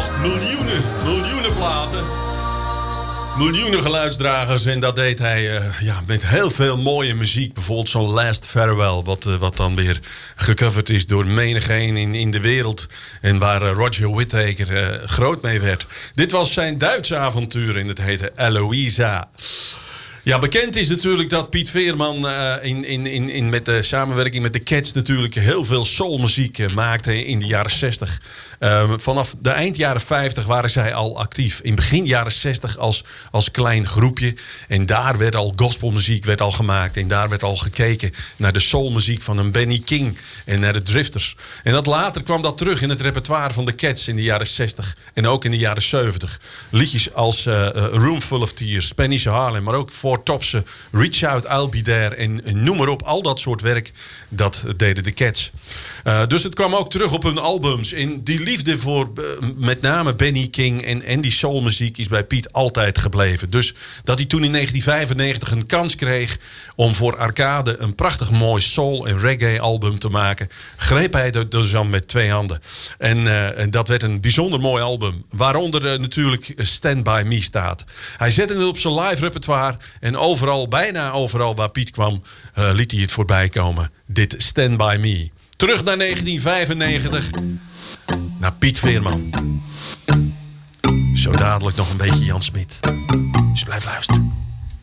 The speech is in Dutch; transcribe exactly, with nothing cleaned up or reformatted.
miljoenen, miljoenen platen. Miljoenen geluidsdragers. En dat deed hij uh, ja, met heel veel mooie muziek. Bijvoorbeeld zo'n Last Farewell. Wat, uh, wat dan weer gecoverd is door menigeen in, in de wereld. En waar uh, Roger Whittaker uh, groot mee werd. Dit was zijn Duitse avontuur en het heette Eloisa. Ja, bekend is natuurlijk dat Piet Veerman uh, in, in, in, in met de samenwerking met de Cats natuurlijk heel veel soulmuziek uh, maakte in de jaren zestig. Uh, vanaf de eind jaren vijftig waren zij al actief. In begin jaren zestig als, als klein groepje. En daar werd al gospelmuziek werd al gemaakt. En daar werd al gekeken naar de soulmuziek van een Benny King en naar de Drifters. En dat later kwam dat terug in het repertoire van de Cats in de jaren zestig. En ook in de jaren zeventig. Liedjes als uh, uh, Room Full of Tears, Spanish Harlem, maar ook Four Topsen, Reach Out, I'll Be There en, en noem maar op. Al dat soort werk, dat deden de Cats. Uh, dus het kwam ook terug op hun albums. En die liefde voor uh, met name Benny King en, en die soulmuziek is bij Piet altijd gebleven. Dus dat hij toen in negentien vijfennegentig een kans kreeg om voor Arcade een prachtig mooi soul- en reggae-album te maken, greep hij dat dus aan met twee handen. En, uh, en dat werd een bijzonder mooi album. Waaronder uh, natuurlijk Stand By Me staat. Hij zette het op zijn live repertoire en overal, bijna overal waar Piet kwam, uh, liet hij het voorbij komen. Dit Stand By Me. Terug naar negentien vijfennegentig. Naar Piet Veerman. Zo dadelijk nog een beetje Jan Smit. Dus blijf luisteren.